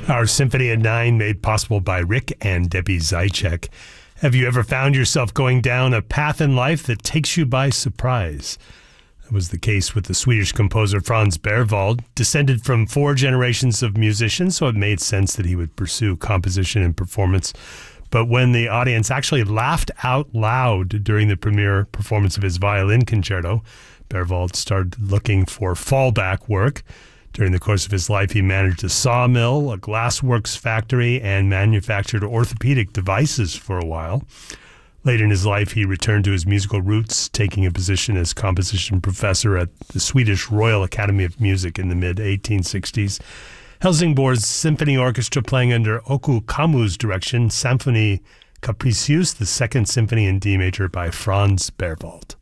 Our Symphony at 9 made possible by Rick and Debbie Zaitchik. Have you ever found yourself going down a path in life that takes you by surprise? That was the case with the Swedish composer Franz Berwald, descended from 4 generations of musicians, so it made sense that he would pursue composition and performance. But when the audience actually laughed out loud during the premiere performance of his violin concerto, Berwald started looking for fallback work. During the course of his life, he managed a sawmill, a glassworks factory, and manufactured orthopedic devices for a while. Later in his life, he returned to his musical roots, taking a position as composition professor at the Swedish Royal Academy of Music in the mid-1860s. Helsingborg's symphony orchestra, playing under Oku Kamu's direction, Symphonie Capricieuse, the Second Symphony in D major by Franz Berwald.